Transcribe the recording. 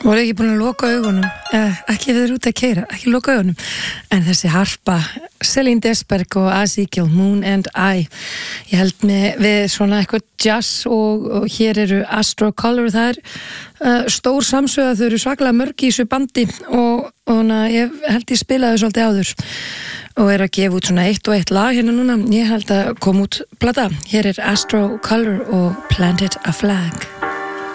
Voru ekki búin að loka augunum, ekki við út að keyra, ekki loka augunum, en þessi harpa, Celine Desberg og Ezekiel, Moon and I, ég held við svona eitthvað jazz og hér eru Astro Color, það stór samsögða, þau eru svakalega mörg í þessu bandi og ég held ég spilaði svolítið áður og að gefa út svona eitt og eitt lag hérna núna, ég held að kom út plata, hér Astro Color og Planted a Flag.